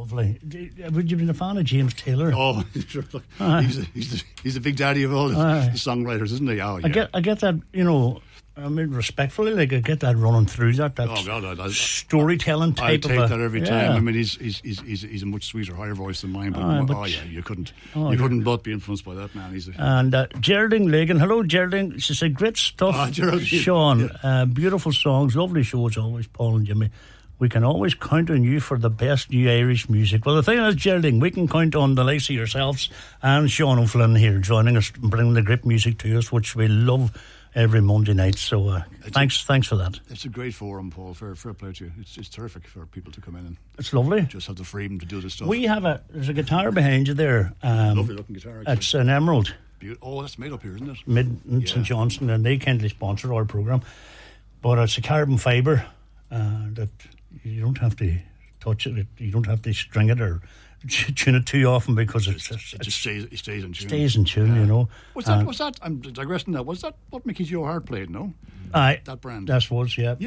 lovely. Would you have been a fan of James Taylor? Oh, sure. Look, he's the big daddy of all the songwriters, isn't he? Oh, yeah. I get that, you know. I mean, respectfully, like I get that running through that storytelling type. I take that every time. I mean, he's a much sweeter, higher voice than mine. But you couldn't but be influenced by that man. And Geraldine Lagan, hello Geraldine. She said, great stuff, Sean. Yeah. Beautiful songs, lovely show as always, Paul and Jimmy. We can always count on you for the best new Irish music. Well, the thing is, Geraldine, we can count on the likes of yourselves and Sean O'Flynn here joining us and bringing the great music to us, which we love every Monday night. So thanks for that. It's a great forum, Paul. Fair play to you. It's terrific for people to come in and it's lovely. Just have the freedom to do this stuff. We have there's a guitar behind you there. Lovely looking guitar. Actually. It's an Emerald. Oh, that's made up here, isn't it? Mid St Johnstone, and they kindly sponsor our programme. But it's a carbon fibre that you don't have to touch it. You don't have to string it or tune it too often because it just stays in tune. Stays in tune, you know. Was that? I'm digressing now. Was that what Mickey Joe Hart played? No, that brand. That was yeah.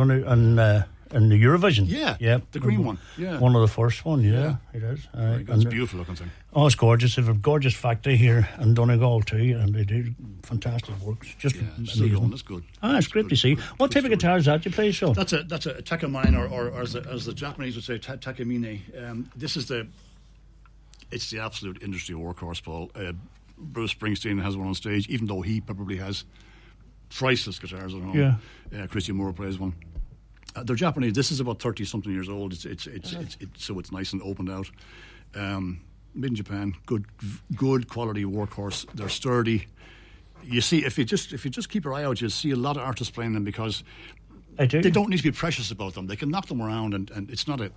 And the Eurovision. Yeah, the green one. Yeah, one of the first one. Yeah. It is. It's a beautiful looking thing. Oh, it's gorgeous. They have a gorgeous factory here in Donegal too, and they do fantastic work. Just still going. That's good. It's great to see. What type of guitar is that you play, Sean? That's a Takamine, or as the Japanese would say, Takamine. This is it's the absolute industry workhorse, Paul. Bruce Springsteen has one on stage, even though he probably has priceless guitars at home. Yeah. Christian Moore plays one. They're Japanese. This is about 30-something years old. It's so it's nice and opened out. Made in Japan. Good quality workhorse. They're sturdy. You see, if you just keep your eye out, you'll see a lot of artists playing them because they don't need to be precious about them. They can knock them around, and it's not a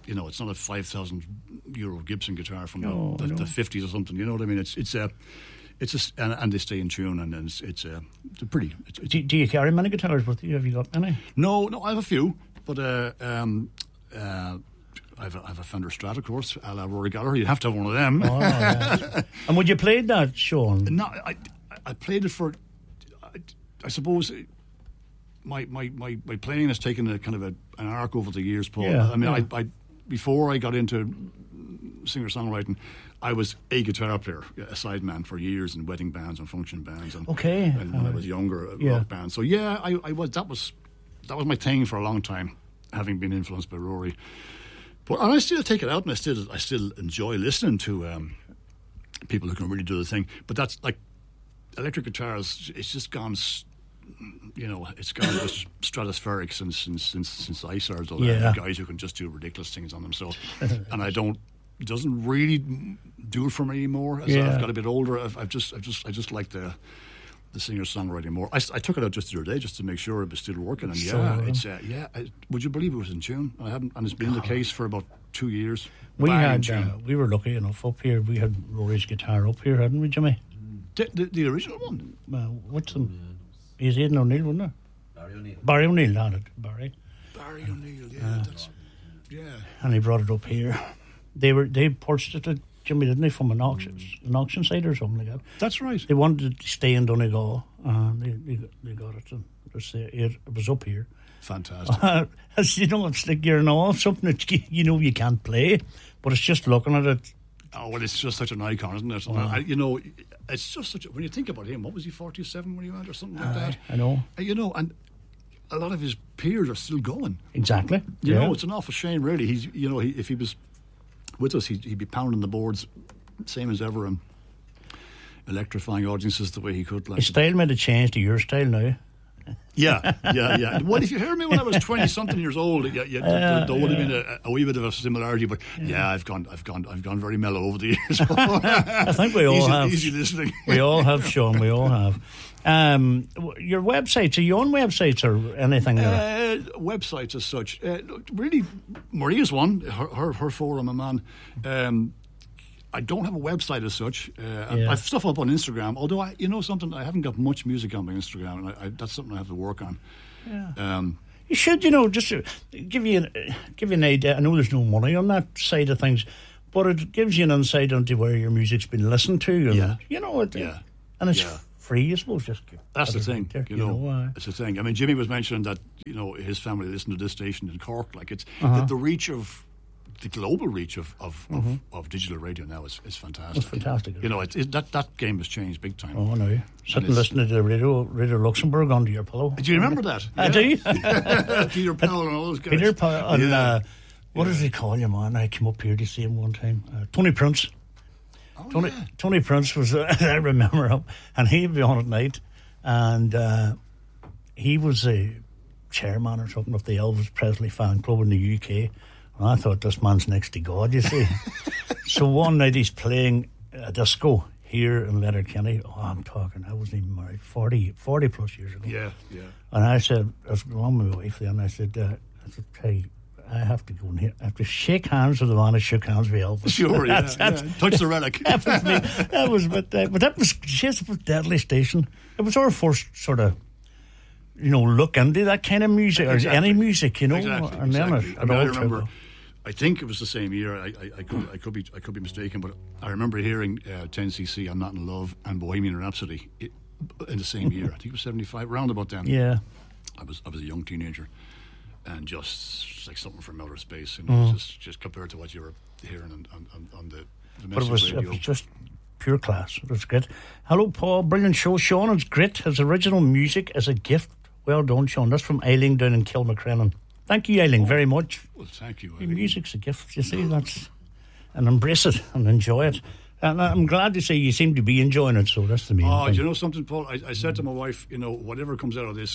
€5,000 Gibson guitar from the 50s or something. You know what I mean? And they stay in tune, and it's pretty. Do you carry many guitars with you? Have you got any? No, I have a few, but I have a Fender Strat, of course, a la Rory Gallagher. You'd have to have one of them. Oh, yes. And would you play that, Sean? No, I played it for. I suppose my playing has taken a kind of an arc over the years, Paul. Yeah, I mean, I before I got into singer-songwriting, I was a guitar player, a sideman for years in wedding bands and function bands, and when I was younger, rock bands. So I was that was my thing for a long time, having been influenced by Rory. But I still take it out, and I still enjoy listening to people who can really do the thing. But that's like electric guitars. It's just gone. It's gone just stratospheric since Isards. Guys who can just do ridiculous things on them. So, and it doesn't really do it for me anymore. As I've got a bit older, I just like the singer-songwriting more. I took it out just the other day just to make sure it was still working. And would you believe it was in tune? And it's been the case for about 2 years. We were lucky enough up here. We had Rory's guitar up here, hadn't we, Jimmy? The original one. What's them? Is Aidan O'Neill, wasn't it? Barry O'Neill had it. Barry O'Neill, yeah. And he brought it up here. They purchased it, Jimmy, didn't they, from an auction site or something like that? That's right. They wanted it to stay in Donegal, and they got it. And it was up here. Fantastic. As you know, it's like you're in awe of something that you can't play, but it's just looking at it. Oh, well, it's just such an icon, isn't it? It's just such when you think about him, what was he, 47 when he went or something like that? I know. And a lot of his peers are still going. Exactly. You know, it's an awful shame, really. He's, if he was with us, he'd be pounding the boards, same as ever, and electrifying audiences the way he could. His style might have changed to your style now. Yeah. Well, if you heard me when I was 20-something years old, there would have been a wee bit of a similarity. But I've gone very mellow over the years. I think we all have. Easy listening. We all have, Sean. We all have. Your websites, are you on websites or anything? Websites as such, really, Maria's one. Her forum, a man. I don't have a website as such. I have stuff up on Instagram, although I haven't got much music on my Instagram, and that's something I have to work on. Yeah. You should, just to give you an idea. I know there's no money on that side of things, but it gives you an insight into where your music's been listened to. And, and it's free, I suppose. That's the thing. It's the thing. I mean, Jimmy was mentioning that his family listened to this station in Cork. Like it's the reach of the global reach of digital radio now is fantastic. It's fantastic. You know, that game has changed big time. Oh no! Sit and listen to the Radio Luxembourg under your pillow. Do you remember that? I do. Peter Powell and all those guys. Peter Powell and what does he call you, man? I came up here to see him one time. Tony Prince. Oh, Tony Prince was. I remember him, and he'd be on at night, and he was a chairman or something of the Elvis Presley fan club in the UK. And I thought, this man's next to God, you see. So one night he's playing a disco here in Letterkenny. Oh, I'm talking, I wasn't even married, 40 plus years ago. Yeah. And I said, I was along with my wife then, I said, hey, I have to go in here. I have to shake hands with the man who shook hands with Elvis. Sure, that's touch the relic. That was me. That was, but that was just a deadly station. It was our first sort of, look into that kind of music, or any music, Exactly, and then I remember, I think it was the same year. I could be mistaken, but I remember hearing 10cc, I'm Not in Love, and Bohemian Rhapsody in the same year. I think it was 75, round about then. Yeah, I was a young teenager, and just like something from outer space, just compared to what you were hearing on the but radio. It was just pure class. It was great. Hello, Paul. Brilliant show, Sean. It's great. His original music is a gift. Well done, Sean. That's from Eiling down in Kilmacrennan. Thank you, Eiling, very much. Well, thank you, Eiling. Music's a gift, you see, and embrace it and enjoy it. And I'm glad to say you seem to be enjoying it, so that's the main thing. Do you know something, Paul? I said to my wife, whatever comes out of this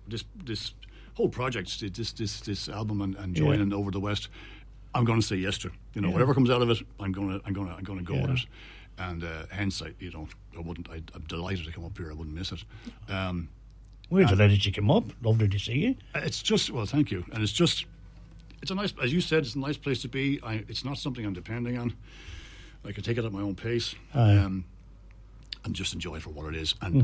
whole project, this album and joining Over the West, I'm going to say yes to. Whatever comes out of it, I'm going to go with it. And hence, I'm delighted to come up here. I wouldn't miss it. We're delighted you came up. Lovely to see you. It's just, well, thank you. And it's a nice, as you said, it's a nice place to be. It's not something I'm depending on. I can take it at my own pace. And just enjoy it for what it is. And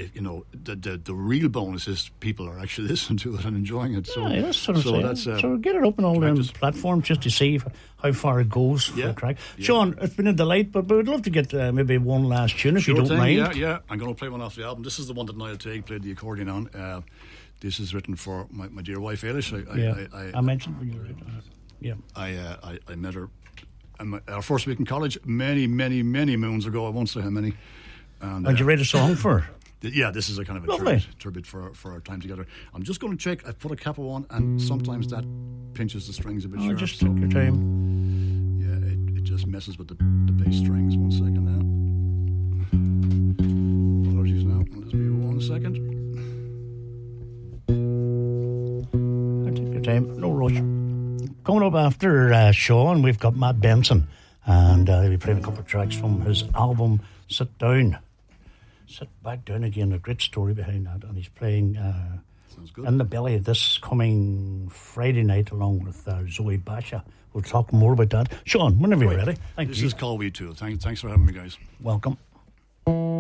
the real bonus is people are actually listening to it and enjoying it. So so get it up on all the platforms just to see how far it goes for the track. Yeah. Sean, it's been a delight, but we'd love to get maybe one last tune if you don't mind. Yeah. I'm going to play one off the album. This is the one that Niall Teague played the accordion on. This is written for my dear wife Eilish. I mentioned when you were I met her our first week in college many moons ago. I won't say how many. And you write a song for her? Yeah, this is a kind of a tribute for our time together. I'm just going to check. I've put a capo on, and sometimes that pinches the strings a bit sharp. Just take your time. Yeah, it just messes with the bass strings. 1 second now. Apologies now. Just be 1 second. Take your time. No rush. Coming up after Sean, we've got Matt Benson, and he'll be playing a couple of tracks from his album Sit Down. Sit Back Down Again, a great story behind that. And he's playing In the Belly this coming Friday night along with Zoe Basha. We'll talk more about that. Sean, whenever you're ready. This is Call We Too. Thanks for having me, guys. Welcome.